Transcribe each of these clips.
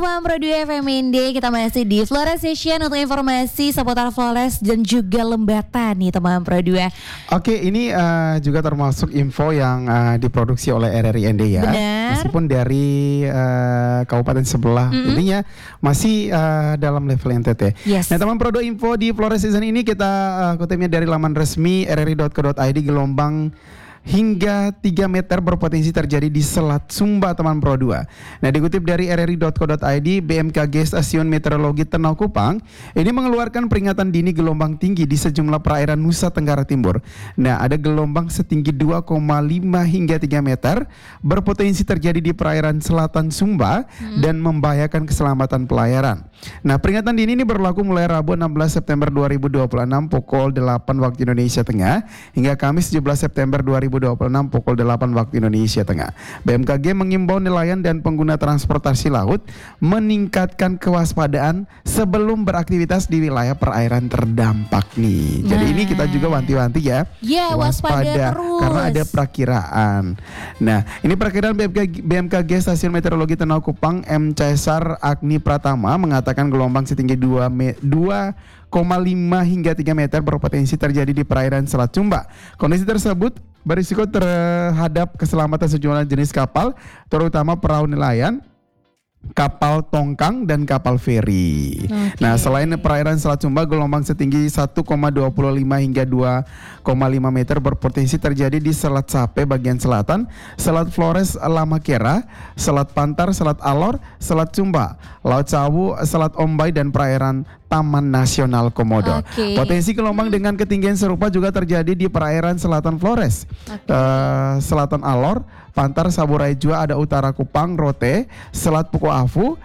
teman Pro 2 FM Indi, kita masih di Flores Session untuk informasi seputar Flores dan juga Lembata nih teman Pro 2. Oke, ini juga termasuk info yang diproduksi oleh RRI ND ya. Benar. Meskipun dari kabupaten sebelah, intinya masih dalam level NTT. Yes. Nah teman Pro 2 info di Flores Season ini kita kutipnya dari laman resmi rri.co.id, gelombang hingga 3 meter berpotensi terjadi di Selat Sumba teman Pro 2. Nah dikutip dari rri.co.id, BMKG Stasiun Meteorologi Tenau Kupang ini mengeluarkan peringatan dini gelombang tinggi di sejumlah perairan Nusa Tenggara Timur. Nah ada gelombang setinggi 2,5 hingga 3 meter berpotensi terjadi di perairan Selatan Sumba dan membahayakan keselamatan pelayaran. Nah peringatan dini ini berlaku mulai Rabu 16 September 2026 pukul 8 waktu Indonesia Tengah hingga Kamis 17 September 2026 pukul 8 waktu Indonesia Tengah. BMKG mengimbau nelayan dan pengguna transportasi laut meningkatkan kewaspadaan sebelum beraktivitas di wilayah perairan terdampak nih. Jadi ini kita juga wanti-wanti ya. Ya, waspada terus. Karena ada perakiraan. Nah, ini perakiraan BMKG Stasiun Meteorologi Tenau Kupang M. Caesar Agni Pratama mengatakan gelombang setinggi 2,5 hingga 3 meter berpotensi terjadi di perairan Selat Sumba. Kondisi tersebut berisiko terhadap keselamatan sejumlah jenis kapal, terutama perahu nelayan, kapal tongkang dan kapal feri. Okay. Nah, selain perairan Selat Sumba, gelombang setinggi 1,25 hingga 2,5 meter berpotensi terjadi di Selat Sape bagian selatan, Selat Flores Lamakera, Selat Pantar, Selat Alor, Selat Sumba, Laut Sawu, Selat Ombai dan perairan Taman Nasional Komodo. Okay. Potensi gelombang dengan ketinggian serupa juga terjadi di perairan Selatan Flores, Selatan Alor, Pantar, Saburai Jua, ada Utara Kupang, Rote, Selat Puku Afu,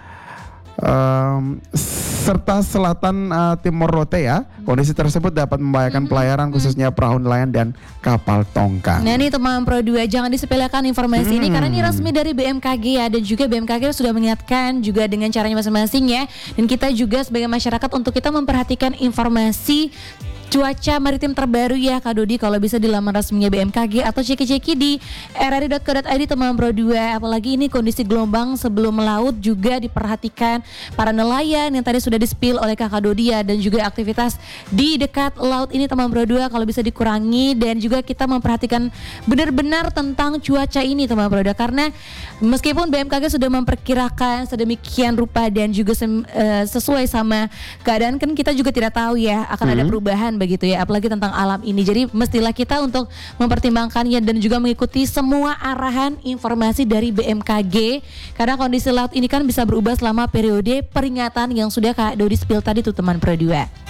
serta Selatan Timur Rote ya. Kondisi tersebut dapat membahayakan pelayaran khususnya perahu nelayan dan kapal tongkang. Nah ini teman Pro 2, jangan disepelekan informasi ini karena ini resmi dari BMKG ya, dan juga BMKG sudah mengingatkan juga dengan caranya masing-masing ya. Dan kita juga sebagai masyarakat untuk kita memperhatikan informasi cuaca maritim terbaru ya Kak Dodi, kalau bisa di laman resminya BMKG atau ceki-ceki di rri.co.id teman Pro 2. Apalagi ini kondisi gelombang sebelum melaut juga diperhatikan para nelayan yang tadi sudah di-spill oleh Kakak Dodi ya, dan juga aktivitas di dekat laut ini teman Pro 2 kalau bisa dikurangi, dan juga kita memperhatikan benar-benar tentang cuaca ini teman Pro 2, karena meskipun BMKG sudah memperkirakan sedemikian rupa dan juga sesuai sama keadaan, kan kita juga tidak tahu ya akan ada perubahan begitu ya, apalagi tentang alam ini. Jadi mestilah kita untuk mempertimbangkannya dan juga mengikuti semua arahan informasi dari BMKG, karena kondisi laut ini kan bisa berubah selama periode peringatan yang sudah Kak Dodi spill tadi tuh teman Pro 2.